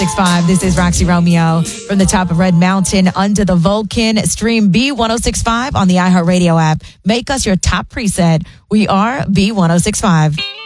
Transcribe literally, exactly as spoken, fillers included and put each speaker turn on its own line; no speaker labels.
six five. This is Roxy Romeo from the top of Red Mountain under the Vulcan. Stream B one oh six point five on the iHeartRadio app. Make us your top preset. We are B one oh six point five.